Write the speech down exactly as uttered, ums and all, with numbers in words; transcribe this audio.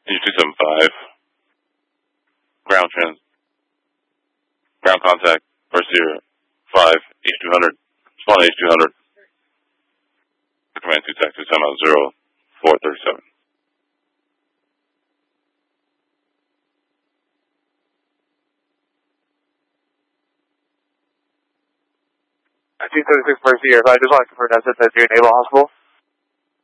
H two seven five. Ground trans. Ground contact. First zero five. H two hundred. Spawn H two hundred. Command two taxi. Time out zero four thirty seven. nineteen seventy-six Mercy, I just want to confirm that's at the Naval Hospital.